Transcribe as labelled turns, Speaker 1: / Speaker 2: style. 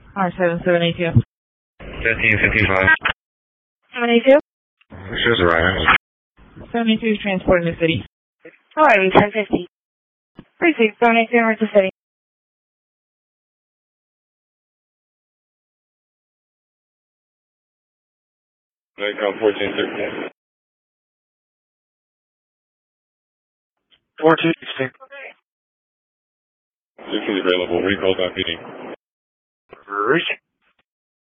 Speaker 1: R7782.
Speaker 2: 1555.
Speaker 1: 782?
Speaker 2: Shows arriving.
Speaker 1: 72 is transporting the city.
Speaker 3: Alright, 1050.
Speaker 1: Precinct 782 in the city.
Speaker 2: Nikon 1413.
Speaker 4: 1416.
Speaker 2: 6 is available. Recall that meeting.
Speaker 4: Reaching.